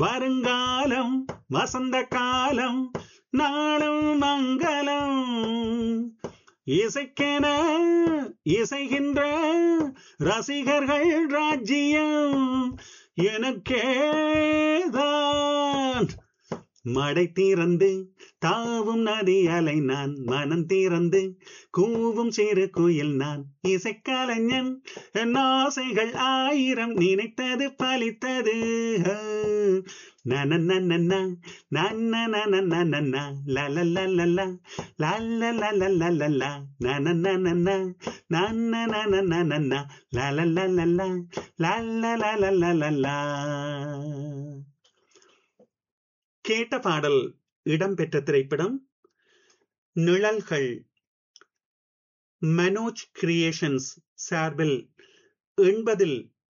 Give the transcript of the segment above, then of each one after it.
வருங்காலம் வசந்த காலம் நாளும் மங்களம் இசைக்கென இசைகின்ற ரசிகர்கள் ராஜ்யம் எனக்கேதான் மடை திறந்து தாவும் நதி அலை நான் மனம் திறந்து கூவும் சிறு குயில் நான் இசைக்கலைஞன் என் ஆசைகள் ஆயிரம் நினைத்தது பலித்தது நனநனநன நனநனநனநன லலலலல லலலலலலல நனநனநன நனநனநனநன லலலலல லலலலலலல. கேட்ட பாடல் இடம்பெற்ற திரைப்படம் நிழல்கள். மனோஜ் கிரியேஷன்ஸ் சார்பில் 80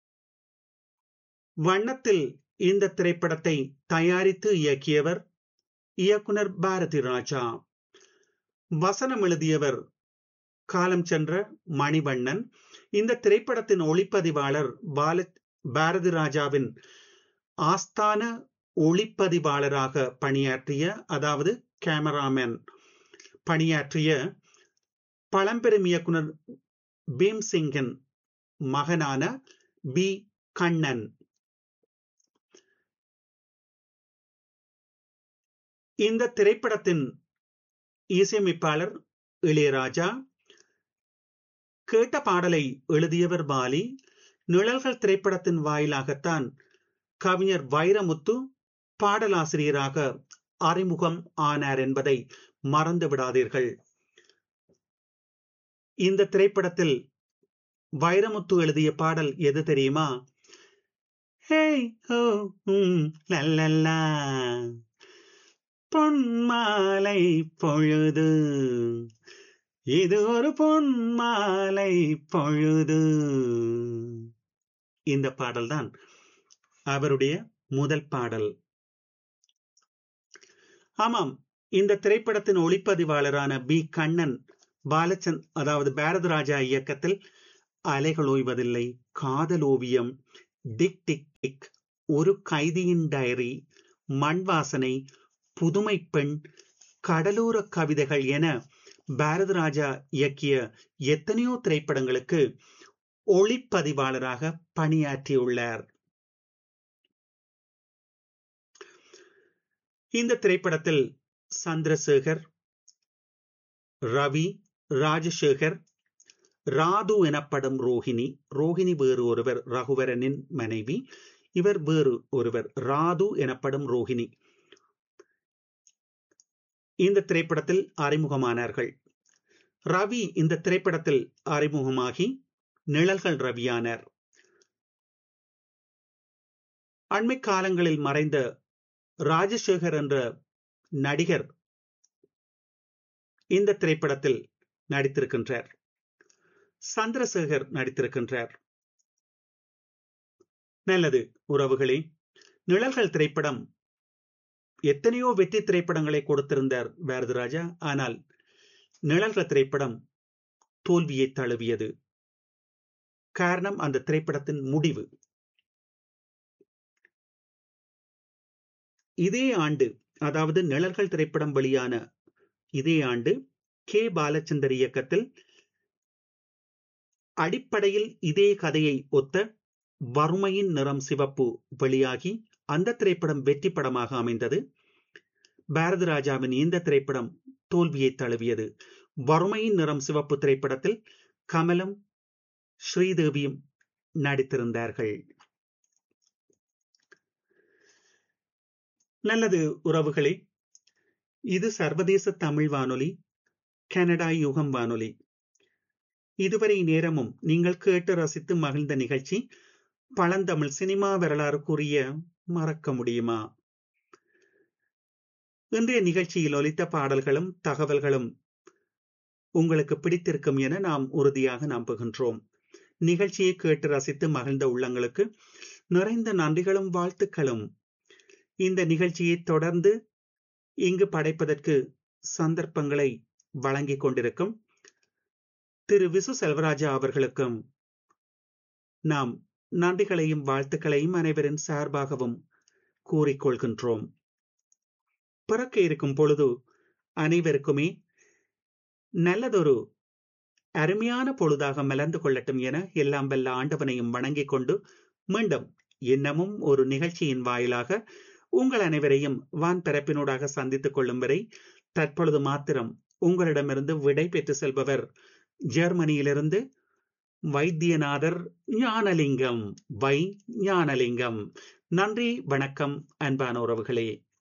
வண்ணத்தில் இந்த திரைப்படத்தை தயாரித்து இயக்கியவர் இயக்குனர் பாரதி ராஜா. வசனம் எழுதியவர் காலம் சென்ற மணிவண்ணன். இந்த திரைப்படத்தின் ஒளிப்பதிவாளர் பாரதி ராஜாவின் ஆஸ்தான ஒளிப்பதிவாளராக பணியாற்றிய, அதாவது கேமராமேன் பணியாற்றிய பழம்பெரும் இயக்குனர் பீம்சிங்கின் மகனான பி கண்ணன். இந்த திரைப்படத்தின் இசையமைப்பாளர் இளையராஜா. கேட்ட பாடலை எழுதியவர் பாலி. நிழல்கள் திரைப்படத்தின் வாயிலாகத்தான் கவிஞர் வைரமுத்து பாடலாசிரியராக அறிமுகம் ஆனார் என்பதை மறந்து விடாதீர்கள். இந்த திரைப்படத்தில் வைரமுத்து எழுதிய பாடல் எது தெரியுமா? ஹேய் ஹோ லல்லல்லா பொன்மாலை பொழுது, இது ஒரு பொன்மாலை பொழுது. இந்த பாடல்தான் அவருடைய முதல் பாடல். ஆமாம், இந்த திரைப்படத்தின் ஒளிப்பதிவாளரான பி கண்ணன் அதாவது பாரதி ராஜா இயக்கத்தில் அலைகள் ஓய்வதில்லை, காதல் ஓவியம், டிக் டிக் டிக், ஒரு கைதியின் டைரி, மண் வாசனை, புதுமை பெண், கடலோர கவிதைகள் என பாரதி ராஜா இயக்கிய எத்தனையோ திரைப்படங்களுக்கு ஒளிப்பதிவாளராக பணியாற்றியுள்ளார். இந்த திரைப்படத்தில் சந்திரசேகர், ரவி, ராஜசேகர், ராது எனப்படும் ரோஹிணி, ரோஹிணி வேறு ஒருவர், ரகுவரனின் மனைவி, இவர் வேறு ஒருவர், ராது எனப்படும் ரோஹிணி இந்த திரைப்படத்தில் அறிமுகமானார்கள். ரவி இந்த திரைப்படத்தில் அறிமுகமாகி நிழல்கள் ரவியானார். அண்மை காலங்களில் மறைந்த ராஜசேகர் என்ற நடிகர் இந்த திரைப்படத்தில் நடித்திருக்கின்றார். சந்திரசேகர் நடித்திருக்கின்றார். நல்லது உறவுகளே, நிழல்கள் திரைப்படம் எத்தனையோ வெற்றி திரைப்படங்களை கொடுத்திருந்தார் பாரதி ராஜா. ஆனால் நிழல்கள் திரைப்படம் தோல்வியை தழுவியது. காரணம் அந்த திரைப்படத்தின் முடிவு. இதே ஆண்டு, அதாவது நிழல்கள் திரைப்படம் வெளியான இதே ஆண்டு, கே பாலச்சந்தர் இயக்கத்தில் அடிப்படையில் இதே கதையை ஒத்த வறுமையின் நிறம் சிவப்பு வெளியாகி அந்த திரைப்படம் வெற்றி படமாக அமைந்தது. பாரதி ராஜாவின் இந்த திரைப்படம் தோல்வியை தழுவியது. வறுமையின் நிறம் சிவப்பு திரைப்படத்தில் கமலம், ஸ்ரீதேவியும் நடித்திருந்தார்கள். நல்லது உறவுகளே, இது சர்வதேச தமிழ் வானொலி, கனடா யுகம் வானொலி. இதுவரை நேரமும் நீங்கள் கேட்டு ரசித்து மகிழ்ந்த நிகழ்ச்சி பழந்தமிழ் சினிமா வரலாறு கூறிய மறக்க முடியுமா? இன்றைய நிகழ்ச்சியில் ஒலித்த பாடல்களும் தகவல்களும் உங்களுக்கு பிடித்திருக்கும் என நாம் உறுதியாக நம்புகின்றோம். நிகழ்ச்சியை கேட்டு ரசித்து மகிழ்ந்த உள்ளங்களுக்கு நிறைந்த நன்றிகளும் வாழ்த்துக்களும். இந்த நிகழ்ச்சியை தொடர்ந்து இங்கு படைப்பதற்கு சந்தர்ப்பங்களை வழங்கிக் கொண்டிருக்கும் திரு விசு செல்வராஜா அவர்களுக்கும் நாம் நன்றிகளையும் வாழ்த்துக்களையும் அனைவரின் சார்பாகவும் கூறிக்கொள்கின்றோம். பிறக்க இருக்கும் பொழுது அனைவருக்குமே நல்லதொரு அருமையான பொழுதாக மலர்ந்து கொள்ளட்டும் என எல்லாம் வல்ல ஆண்டவனையும் வணங்கிக் கொண்டு மீண்டும் இன்னமும் ஒரு நிகழ்ச்சியின் வாயிலாக உங்கள் அனைவரையும் வான் பரப்பினூடாக சந்தித்துக் கொள்ளும் வரை தற்பொழுது மாத்திரம் உங்களிடமிருந்து விடை பெற்று செல்பவர் ஜெர்மனியிலிருந்து வைத்தியநாதர் ஞானலிங்கம். நன்றி, வணக்கம் அன்பான உறவுகளே.